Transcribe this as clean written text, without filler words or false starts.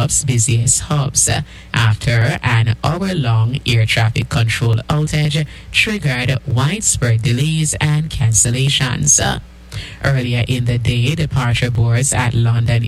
Europe's busiest hubs after an hour-long air traffic control outage triggered widespread delays and cancellations. Earlier in the day, departure boards at London